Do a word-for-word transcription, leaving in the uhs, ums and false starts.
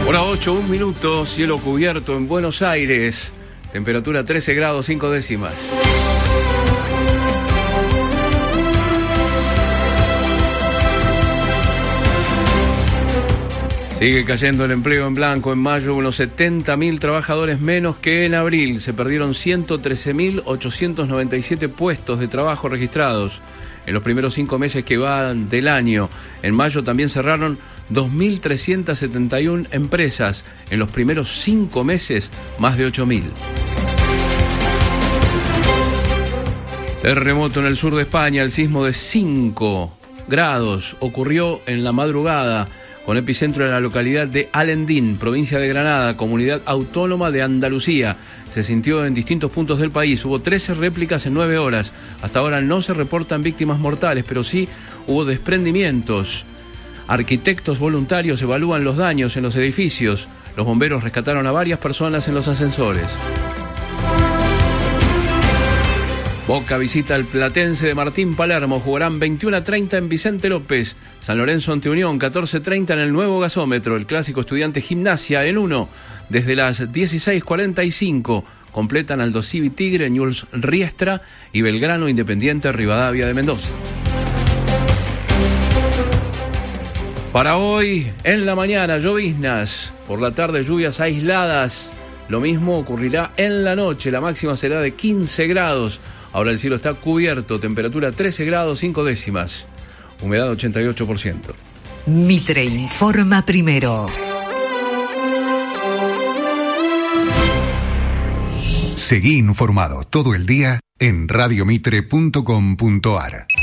Hora ocho, un minuto, cielo cubierto en Buenos Aires, temperatura trece grados cinco décimas. Sigue cayendo el empleo en blanco. En mayo unos setenta mil trabajadores menos que en abril. Se perdieron ciento trece mil ochocientos noventa y siete puestos de trabajo registrados en los primeros cinco meses que van del año. En mayo también cerraron dos mil trescientas setenta y una empresas. En los primeros cinco meses, más de ocho mil. Terremoto en el sur de España. El sismo de cinco grados ocurrió en la madrugada, con epicentro en la localidad de Alendín, provincia de Granada, comunidad autónoma de Andalucía. Se sintió en distintos puntos del país. Hubo trece réplicas en nueve horas. Hasta ahora no se reportan víctimas mortales, pero sí hubo desprendimientos. Arquitectos voluntarios evalúan los daños en los edificios. Los bomberos rescataron a varias personas en los ascensores. Boca visita al Platense de Martín Palermo. Jugarán veintiuno a treinta en Vicente López. San Lorenzo ante Unión, catorce treinta en el nuevo gasómetro. El clásico Estudiante Gimnasia en uno. Desde las dieciséis cuarenta y cinco completan Aldo Civi Tigre, Newell's Riestra y Belgrano Independiente Rivadavia de Mendoza. Para hoy, en la mañana, lloviznas. Por la tarde, lluvias aisladas. Lo mismo ocurrirá en la noche. La máxima será de quince grados. Ahora el cielo está cubierto, temperatura trece grados cinco décimas, humedad ochenta y ocho por ciento. Mitre informa primero. Seguí informado todo el día en radio mitre punto com punto ar.